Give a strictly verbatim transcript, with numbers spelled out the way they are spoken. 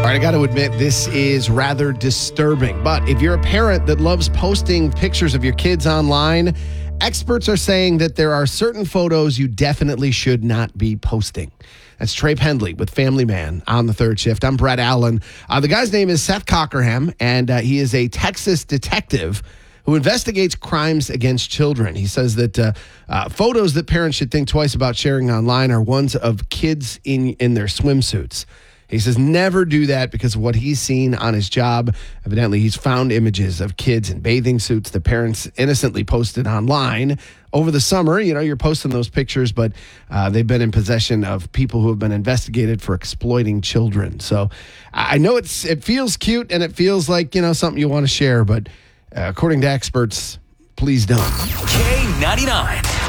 right, I got to admit, this is rather disturbing. But if you're a parent that loves posting pictures of your kids online, experts are saying that there are certain photos you definitely should not be posting. That's Trey Pendley with Family Man on the third shift. I'm Brett Allen. Uh, the guy's name is Seth Cockerham, and uh, he is a Texas detective who investigates crimes against children. He says that uh, uh, photos that parents should think twice about sharing online are ones of kids in, in their swimsuits. He says never do that because of what he's seen on his job. Evidently, he's found images of kids in bathing suits that parents innocently posted online. Over the summer, you know, you're posting those pictures, but uh, they've been in possession of people who have been investigated for exploiting children. So I know it's it feels cute and it feels like, you know, something you want to share, but uh, according to experts, please don't. K ninety-nine.